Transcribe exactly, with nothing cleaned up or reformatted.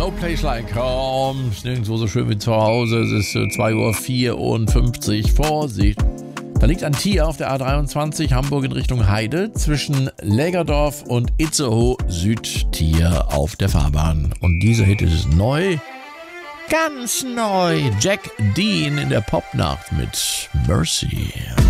No place like home. Ist nirgendwo so schön wie zu Hause. Es ist äh, zwei Uhr vierundfünfzig. Vorsicht. Da liegt ein Tier auf der A dreiundzwanzig, Hamburg in Richtung Heide, zwischen Lägerdorf und Itzehoe, Südtier auf der Fahrbahn. Und dieser Hit ist neu, ganz neu. Jack Dean in der Popnacht mit Mercy.